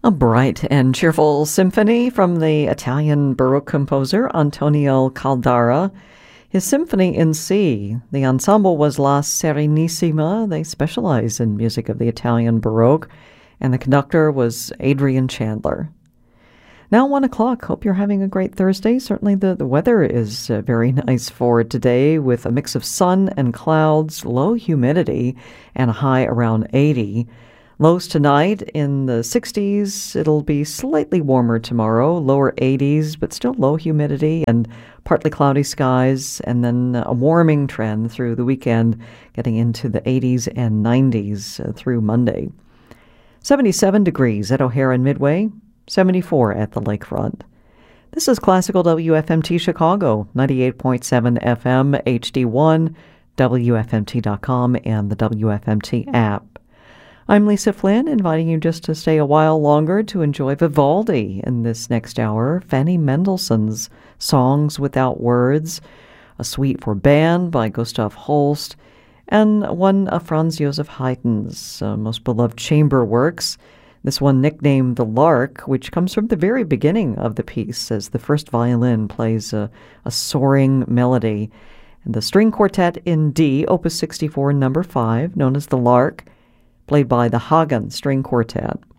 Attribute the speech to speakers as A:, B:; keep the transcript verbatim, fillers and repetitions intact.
A: A bright and cheerful symphony from the Italian Baroque composer Antonio Caldara. His Symphony in C. The ensemble was La Serenissima. They specialize in music of the Italian Baroque. And the conductor was Adrian Chandler. Now one o'clock. Hope you're having a great Thursday. Certainly the, the weather is uh, very nice for today with a mix of sun and clouds, low humidity, and a high around eighty. Lows tonight in the sixties. It'll be slightly warmer tomorrow, lower eighties, but still low humidity and partly cloudy skies, and then a warming trend through the weekend, getting into the eighties and nineties uh, through Monday. seventy-seven degrees at O'Hare and Midway, seventy-four at the lakefront. This is Classical W F M T Chicago, ninety-eight point seven F M, H D one, W F M T dot com, and the W F M T app. I'm Lisa Flynn, inviting you just to stay a while longer to enjoy Vivaldi in this next hour. Fanny Mendelssohn's Songs Without Words, a suite for band by Gustav Holst, and one of Franz Joseph Haydn's uh, most beloved chamber works. This one nicknamed The Lark, which comes from the very beginning of the piece as the first violin plays a, a soaring melody. And the string quartet in D, Opus sixty-four, number five, known as The Lark, played by the Hagen String Quartet.